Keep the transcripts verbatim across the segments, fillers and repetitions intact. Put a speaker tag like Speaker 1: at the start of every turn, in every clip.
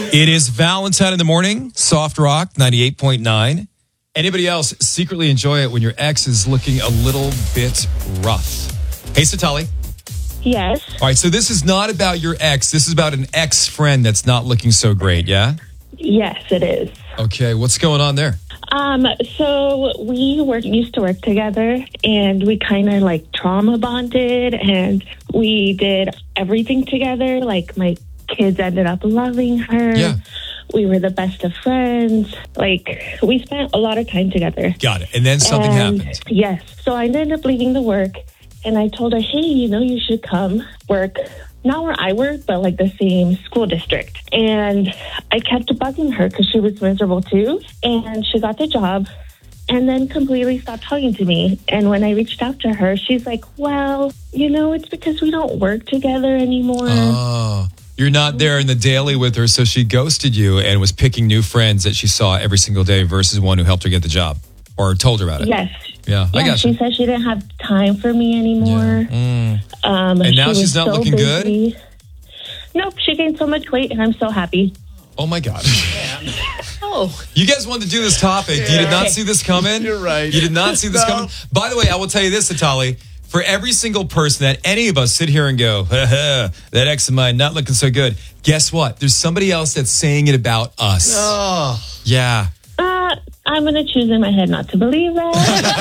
Speaker 1: It is Valentine in the morning, Soft Rock ninety-eight point nine. Anybody else secretly enjoy it when your ex is looking a little bit rough? Hey, Satali.
Speaker 2: Yes.
Speaker 1: All right, so this is not about your ex. This is about an ex-friend that's not looking so great, yeah?
Speaker 2: Yes, it is.
Speaker 1: Okay, what's going on there?
Speaker 2: Um, so we work used to work together, and we kind of like trauma bonded, and we did everything together. Like my kids ended up loving her.
Speaker 1: Yeah.
Speaker 2: We were the best of friends. Like we spent a lot of time together.
Speaker 1: Got it. And then something
Speaker 2: And,
Speaker 1: happened.
Speaker 2: Yes. So I ended up leaving the work, and I told her, hey, you know, you should come work, not where I work, but like the same school district. And I kept bugging her because she was miserable too. And she got the job and then completely stopped talking to me. And when I reached out to her, she's like, well, you know, it's because we don't work together anymore.
Speaker 1: Oh, you're not there in the daily with her, so she ghosted you and was picking new friends that she saw every single day versus one who helped her get the job or told her about it.
Speaker 2: Yes.
Speaker 1: Yeah, I
Speaker 2: Yeah,
Speaker 1: got
Speaker 2: she
Speaker 1: you.
Speaker 2: said she didn't have time for me anymore.
Speaker 1: Mm.
Speaker 2: Um,
Speaker 1: And now
Speaker 2: she
Speaker 1: she's
Speaker 2: was
Speaker 1: not
Speaker 2: so
Speaker 1: looking
Speaker 2: busy. Nope, she gained so much weight, and I'm so happy.
Speaker 1: Oh, my God.
Speaker 3: Oh,
Speaker 1: You guys wanted to do this topic. You did not see this coming.
Speaker 3: You're right.
Speaker 1: You did not see this
Speaker 3: No.
Speaker 1: coming. By the way, I will tell you this, Natali. For every single person that any of us sit here and go, ha, ha, that ex of mine not looking so good. Guess what? There's somebody else that's saying it about us.
Speaker 3: oh.
Speaker 1: Yeah.
Speaker 2: Uh, I'm going to choose in my head not to believe that.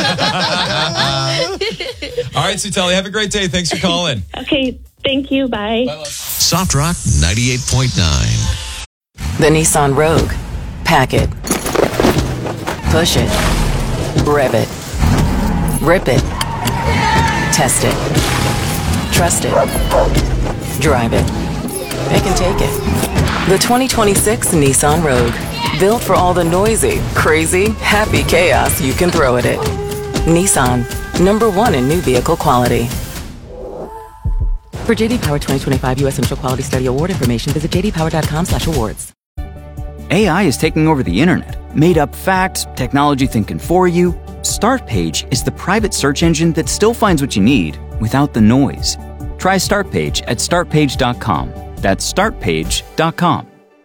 Speaker 1: All right, Sutali, have a great day. Thanks for calling.
Speaker 2: Okay, thank you. Bye.
Speaker 4: Soft Rock ninety-eight point nine.
Speaker 5: The Nissan Rogue. Pack it. Push it. Rev it. Rip it. Test it. Trust it. Drive it. Pick and take it. The twenty twenty-six Nissan Rogue. Built for all the noisy, crazy, happy chaos you can throw at it. Nissan. Number one in new vehicle quality. For J D Power twenty twenty-five U S Initial Quality Study Award information, visit j d power dot com slash awards.
Speaker 6: A I is taking over the internet. Made up facts, technology thinking for you. Startpage is the private search engine that still finds what you need without the noise. Try Startpage at start page dot com. That's start page dot com.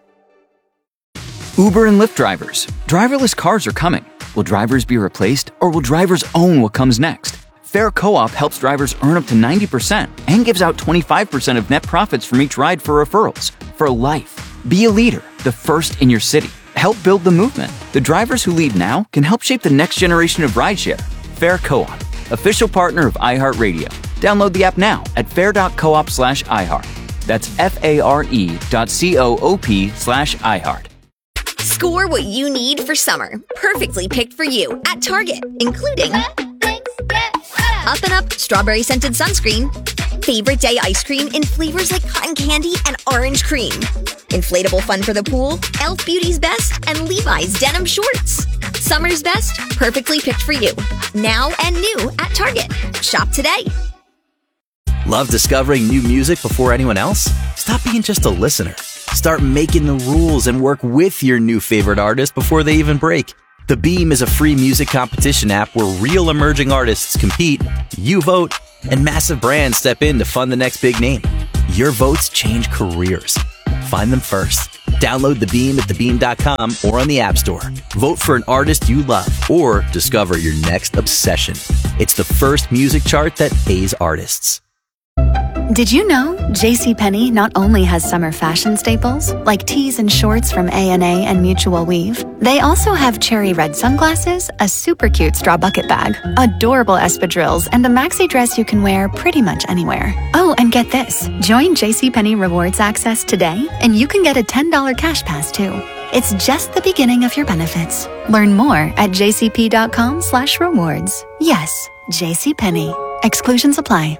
Speaker 6: Uber and Lyft drivers. Driverless cars are coming. Will drivers be replaced, or will drivers own what comes next? Fair Co-op helps drivers earn up to ninety percent and gives out twenty-five percent of net profits from each ride for referrals. For life. Be a leader, the first in your city. Help build the movement. The drivers who lead now can help shape the next generation of rideshare. Fair Co-op, official partner of iHeartRadio. Download the app now at fair.coop slash iHeart. That's F-A-R-E dot C-O-O-P slash iHeart.
Speaker 7: Score what you need for summer. Perfectly picked for you at Target, including Up and Up Strawberry Scented Sunscreen, Favorite Day Ice Cream in flavors like cotton candy and orange cream, Inflatable Fun for the Pool, Elf Beauty's Best, and Levi's Denim Shorts. Summer's best, perfectly picked for you. Now and new at Target. Shop today.
Speaker 8: Love discovering new music before anyone else? Stop being just a listener. Start making the rules and work with your new favorite artist before they even break. The Beam is a free music competition app where real emerging artists compete, you vote, and massive brands step in to fund the next big name. Your votes change careers. Find them first. Download The Beam at the beam dot com or on the App Store. Vote for an artist you love or discover your next obsession. It's the first music chart that pays artists.
Speaker 9: Did you know JCPenney not only has summer fashion staples, like tees and shorts from A and A and Mutual Weave, they also have cherry red sunglasses, a super cute straw bucket bag, adorable espadrilles, and a maxi dress you can wear pretty much anywhere. Oh, and get this. Join JCPenney Rewards Access today, and you can get a ten dollars cash pass, too. It's just the beginning of your benefits. Learn more at jcp.com slash rewards. Yes, JCPenney. Exclusions apply.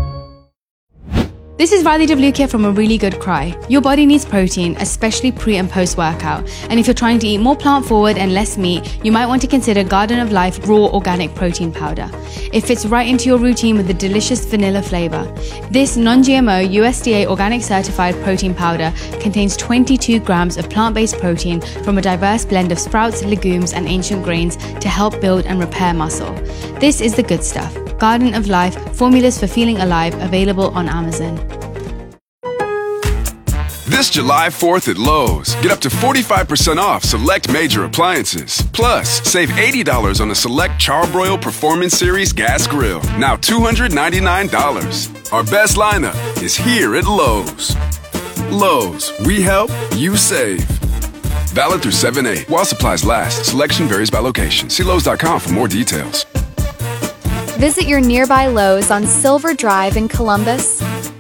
Speaker 10: This is Riley Devlukia from A Really Good Cry. Your body needs protein, especially pre and post workout. And if you're trying to eat more plant forward and less meat, you might want to consider Garden of Life Raw Organic Protein Powder. It fits right into your routine with a delicious vanilla flavor. This non-G M O U S D A organic certified protein powder contains twenty-two grams of plant-based protein from a diverse blend of sprouts, legumes, and ancient grains to help build and repair muscle. This is the good stuff. Garden of Life, formulas for feeling alive, available on Amazon.
Speaker 11: This July fourth at Lowe's, get up to forty-five percent off select major appliances. Plus, save eighty dollars on the select Charbroil Performance Series gas grill, now two hundred ninety-nine dollars. Our best lineup is here at Lowe's. Lowe's, we help, you save. Valid through seven eight. While supplies last, selection varies by location. See Lowe's dot com for more details.
Speaker 12: Visit your nearby Lowe's on Silver Drive in Columbus.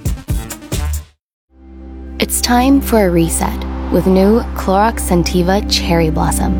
Speaker 9: It's time for a reset with new Clorox Scentiva Cherry Blossom.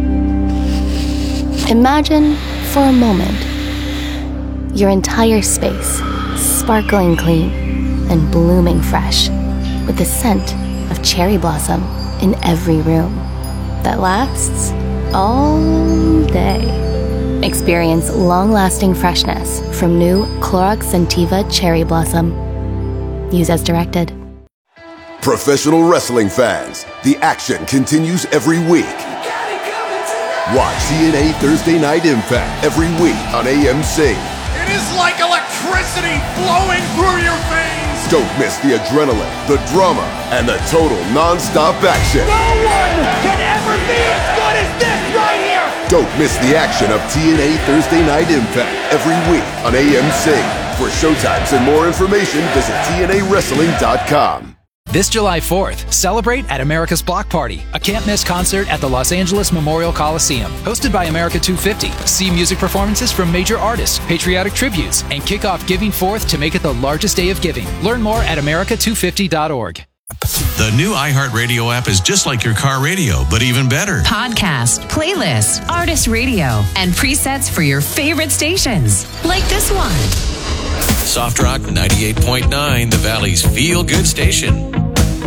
Speaker 9: Imagine, for a moment, your entire space sparkling clean and blooming fresh with the scent of cherry blossom in every room that lasts all day. Experience long-lasting freshness from new Clorox Scentiva Cherry Blossom. Use as directed.
Speaker 13: Professional wrestling fans, the action continues every week. Watch T N A Thursday Night Impact every week on A M C.
Speaker 14: It is like electricity flowing through your veins.
Speaker 13: Don't miss the adrenaline, the drama, and the total non-stop action.
Speaker 14: No one can ever be as good as this right here.
Speaker 13: Don't miss the action of T N A Thursday Night Impact every week on A M C. For showtimes and more information, visit T N A wrestling dot com.
Speaker 15: This July fourth, celebrate at America's Block Party, a can't-miss concert at the Los Angeles Memorial Coliseum. Hosted by America two fifty. See music performances from major artists, patriotic tributes, and kick off Giving Fourth to make it the largest day of giving. Learn more at America two fifty dot org.
Speaker 4: The new iHeartRadio app is just like your car radio, but even better.
Speaker 16: Podcast, playlist, artist radio, and presets for your favorite stations, like this one.
Speaker 4: Soft Rock ninety-eight point nine, the Valley's feel-good station.